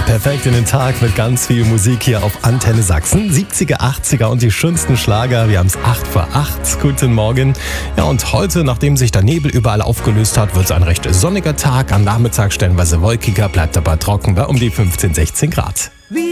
Perfekt in den Tag mit ganz viel Musik hier auf Antenne Sachsen. 70er, 80er und die schönsten Schlager. Wir haben es 8 vor 8. Guten Morgen. Ja, und heute, nachdem sich der Nebel überall aufgelöst hat, wird es ein recht sonniger Tag. Am Nachmittag stellenweise wolkiger, bleibt aber trocken bei um die 15, 16 Grad.